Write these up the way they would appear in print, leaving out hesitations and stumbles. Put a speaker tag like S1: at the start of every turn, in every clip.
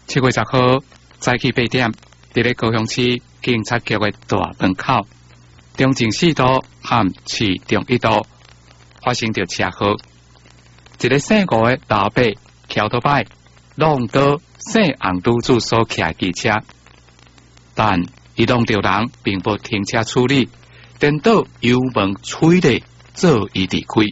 S1: 7月10號早起8點，伫咧高雄市警察局嘅大門口，中正4度和市中1度發生着車禍。一個姓吳嘅老伯騎拖擺弄到姓洪女子所騎機車，但伊弄到人並無停車處理，顛倒油門催淚，做伊離開。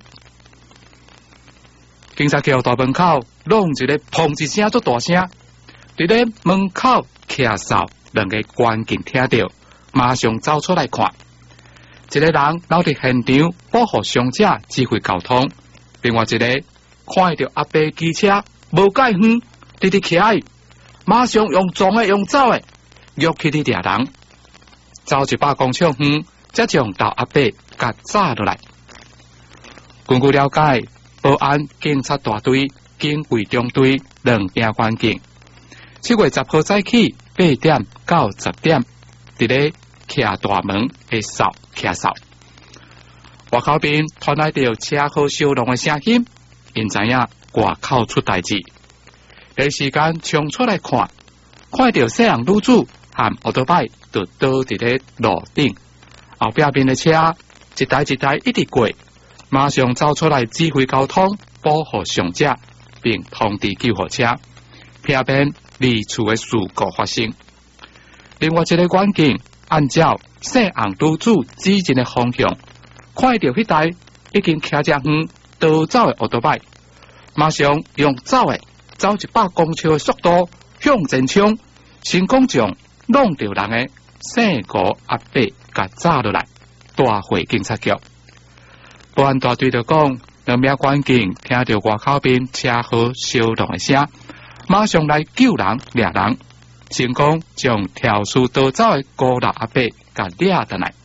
S1: 警察局大門口弄一個砰一聲足大聲。伫咧門口騎哨，兩個關鍵聽到，馬上走出來看。一個人留佇現場保護傷者指揮交通，另外一個看到阿伯機車無介遠，直直騎，馬上用撞的用走的，約起啲倆人，走100公尺遠，才將到阿伯甲抓落來。根據了解，保安警察大隊、警衛中隊兩邊關警。7月10號早起8點到10點，伫咧徛大門的哨徛哨，外口邊傳來着車禍燒龍的聲音，因知影外口出代志，第時間衝出來看，看到姓洪女子和奧多擺就倒伫咧路頂，後壁邊的車一台一台一直過，馬上走出來指揮交通，保護傷者，並通知救護車，避免離厝的事故發生。另外一個關鍵，按照姓洪女子指引的方向，看到迄台已經騎遮遠逃走的奧多擺，馬上用走100公尺的速度向前衝，成功將弄到人的姓吳阿伯甲抓落來，帶回警察局。保安大隊就講，兩名關警聽到外口邊車禍燒龍的聲，馬上來救人掠人，成功將肇事逃走的孤老阿伯甲掠倒來。